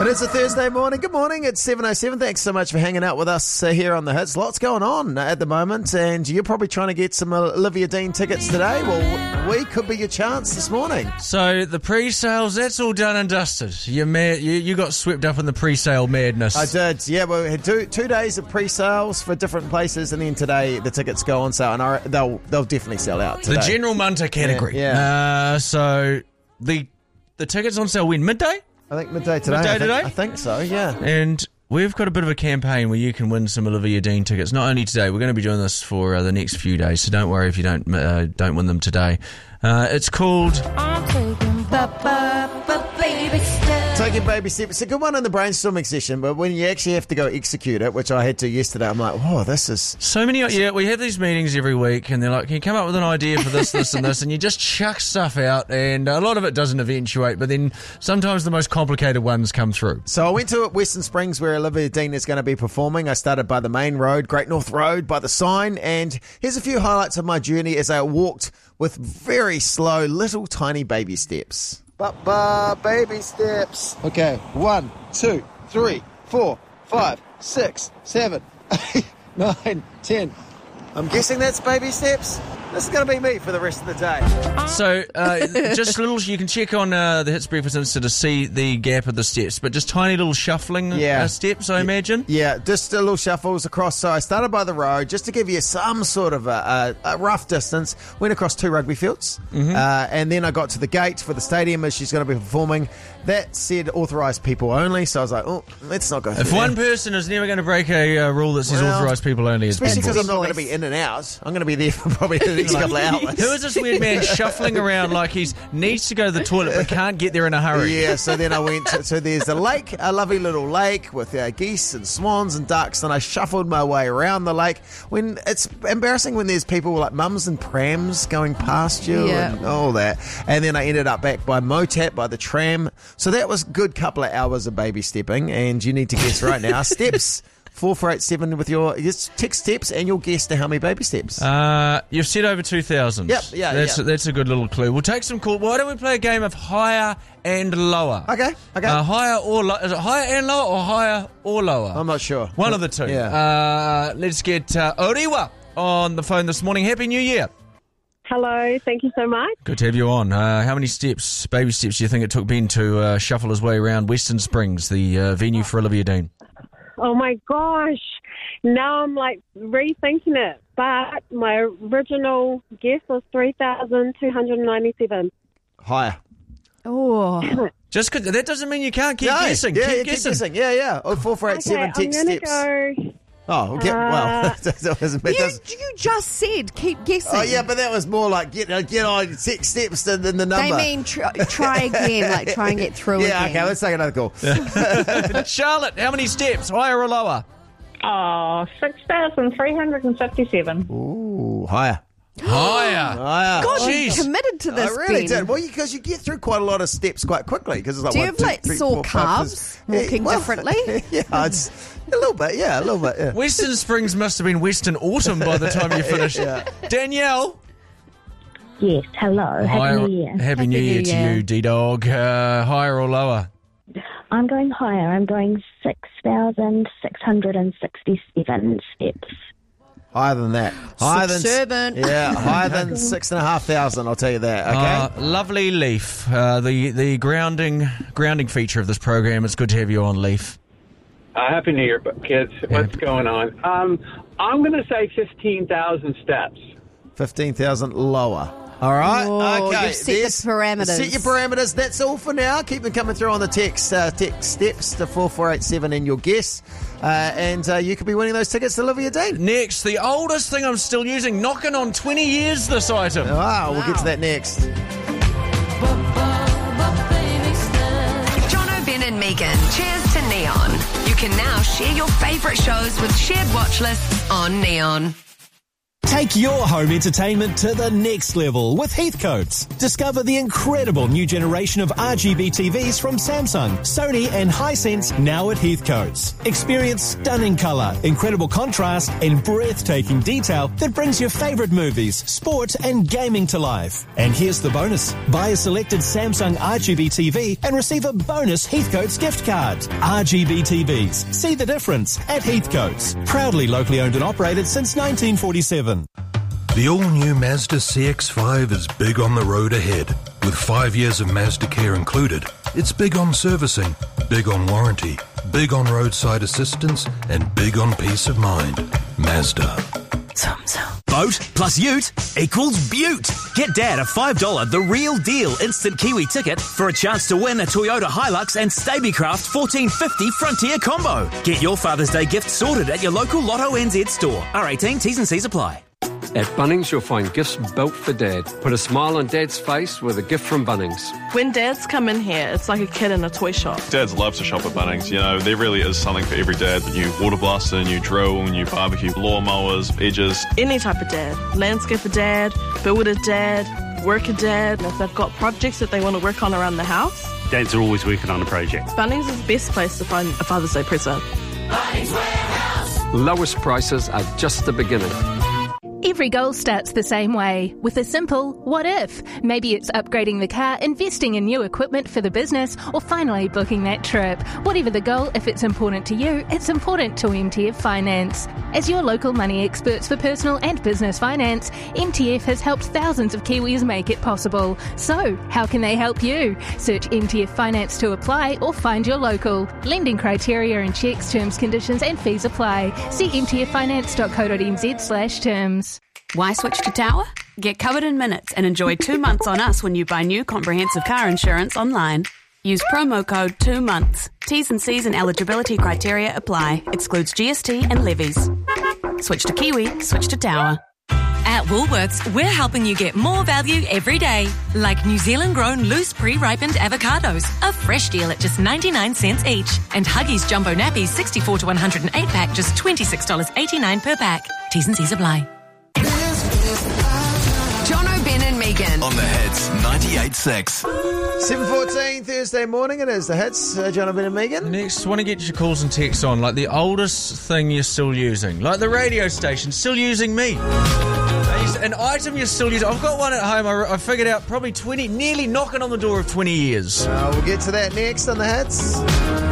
It is a Thursday morning. Good morning. It's 7:07. Thanks so much for hanging out with us here on The Hits. Lots going on at the moment, and you're probably trying to get some Olivia Dean tickets today. Well, we could be your chance this morning. So the pre-sales, that's all done and dusted. You got swept up in the pre-sale madness. I did. Yeah, well, we had two days of pre-sales for different places, and then today the tickets go on sale, and they'll definitely sell out today. The General Munter category. Yeah. So the tickets on sale when? Midday? I think midday today. I think so, yeah. And we've got a bit of a campaign where you can win some Olivia Dean tickets. Not only today, we're going to be doing this for the next few days, so don't worry if you don't win them today. It's called I'm taking baby steps. Taking baby steps. It's a good one in the brainstorming session, but when you actually have to go execute it, which I had to yesterday, I'm like, whoa, this is... So many... Yeah, we have these meetings every week, and they're like, can you come up with an idea for this, this, and this? And you just chuck stuff out, and a lot of it doesn't eventuate, but then sometimes the most complicated ones come through. So I went to Western Springs, where Olivia Dean is going to be performing. I started by the main road, Great North Road, by the sign, and here's a few highlights of my journey as I walked with very slow, little tiny baby steps. Baby steps. Okay, 1, 2, 3, 4, 5, 6, 7, 8, 9, 10. I'm guessing that's baby steps. This is going to be me for the rest of the day. So, just little, you can check on the Hits Breakfast Insta to see the gap of the steps, but just tiny little shuffling steps, I imagine? Yeah, just a little shuffles across. So I started by the road, just to give you some sort of a rough distance. Went across 2 rugby fields, and then I got to the gate for the stadium as she's going to be performing. That said authorised people only, so I was like, oh, let's not go through If one person is never going to break a rule that says authorised people only, especially because I'm not going to be in and out. I'm going to be there for probably the next couple of hours. Who is this weird man shuffling around like he needs to go to the toilet but can't get there in a hurry? Yeah, so then I went so there's a lake, a lovely little lake with geese and swans and ducks, and I shuffled my way around the lake. When it's embarrassing when there's people like mums and prams going past you and all that. And then I ended up back by Motat, by the tram. So that was a good couple of hours of baby stepping, and you need to guess right now. Steps 4487 with your text steps, and you'll guess to how many baby steps. You've said over 2,000. Yep, That's a good little clue. We'll take some call. Why don't we play a game of higher and lower? Okay. Higher or lower? Is it higher and lower or higher or lower? I'm not sure. One of the two. Yeah. Let's get Oriwa on the phone this morning. Happy New Year. Hello, thank you so much. Good to have you on. How many baby steps, do you think it took Ben to shuffle his way around Western Springs, the venue for Olivia Dean? Oh my gosh, now I'm like rethinking it, but my original guess was 3,297. Higher. Oh. Just because that doesn't mean you can't keep guessing. Yeah, keep guessing. Yeah. 4487 text steps. Go. Oh, well, You just said keep guessing. Oh, yeah, but that was more like get on 6 steps than the number. They mean try again, like try and get through again. Yeah, okay, let's take another call. Charlotte, how many steps, higher or lower? 6,357. Ooh, higher. Higher. God, Jeez. you committed to this, I really Ben. did. Well, because you get through quite a lot of steps quite quickly. Because it's like Do you 1, have 2, like 3, sore 4, 5, calves walking differently? Yeah, it's a little bit. Yeah. Western Springs must have been Western Autumn by the time you finished. Danielle? Yes, hello. Happy New Year. Happy New Year to you, D-Dog. Higher or lower? I'm going higher. I'm going 6,667 steps. Higher than that. Higher Servant. higher than 6,500. I'll tell you that. Okay. Lovely, Leaf. The grounding feature of this program. It's good to have you on, Leaf. Happy New Year, kids. What's going on? I'm going to say 15,000 steps. 15,000 lower. All right. Oh, okay. you've set the parameters. Set your parameters. That's all for now. Keep them coming through on the text steps to 4487 in your guess. And you could be winning those tickets to Olivia Dean. Next, the oldest thing I'm still using, knocking on 20 years, this item. Wow, we'll get to that next. Jono, Ben and Megan, cheers to Neon. You can now share your favourite shows with shared watch lists on Neon. Take your home entertainment to the next level with Heathcotes. Discover the incredible new generation of RGB TVs from Samsung, Sony and Hisense now at Heathcotes. Experience stunning colour, incredible contrast and breathtaking detail that brings your favourite movies, sport and gaming to life. And here's the bonus. Buy a selected Samsung RGB TV and receive a bonus Heathcotes gift card. RGB TVs. See the difference at Heathcotes. Proudly locally owned and operated since 1947. The all-new Mazda CX-5 is big on the road ahead. With 5 years of Mazda Care included, it's big on servicing, big on warranty, big on roadside assistance, and big on peace of mind. Mazda. Boat plus ute equals beaut. Get Dad a $5 The Real Deal instant Kiwi ticket for a chance to win a Toyota Hilux and Stabicraft 1450 Frontier combo. Get your Father's Day gift sorted at your local Lotto NZ store. R18, T's and C's apply. At Bunnings, you'll find gifts built for Dad. Put a smile on Dad's face with a gift from Bunnings. When dads come in here, it's like a kid in a toy shop. Dads love to shop at Bunnings. You know, there really is something for every dad. New water blaster, new drill, new barbecue, lawnmowers, edges. Any type of dad. Landscaper dad, builder dad, worker dad. And if they've got projects that they want to work on around the house. Dads are always working on a project. Bunnings is the best place to find a Father's Day present. Bunnings Warehouse. Lowest prices are just the beginning. Every goal starts the same way, with a simple what if. Maybe it's upgrading the car, investing in new equipment for the business, or finally booking that trip. Whatever the goal, if it's important to you, it's important to MTF Finance. As your local money experts for personal and business finance, MTF has helped thousands of Kiwis make it possible. So, how can they help you? Search MTF Finance to apply or find your local. Lending criteria and checks, terms, conditions and fees apply. See mtffinance.co.nz/terms. Why switch to Tower? Get covered in minutes and enjoy 2 months on us when you buy new comprehensive car insurance online. Use promo code 2 months. T's and C's and eligibility criteria apply. Excludes GST and levies. Switch to Kiwi, switch to Tower. At Woolworths, we're helping you get more value every day. Like New Zealand-grown loose pre-ripened avocados, a fresh deal at just 99 cents each. And Huggies Jumbo Nappies 64 to 108 pack, just $26.89 per pack. T's and C's apply. Jono, Ben and Megan. On the Hits 98.6. 7:14 Thursday morning. It is the Hits. Jonathan and Megan. Next, want to get your calls and texts on, like the oldest thing you're still using, like the radio station, still using me. An item you're still using. I've got one at home. I figured out probably 20, nearly knocking on the door of 20 years. We'll get to that next on the Hits.